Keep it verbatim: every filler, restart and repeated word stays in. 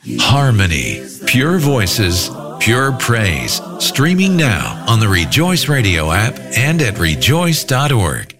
Harmony, pure voices, pure praise. Streaming now on the Rejoice Radio app and at rejoice dot org.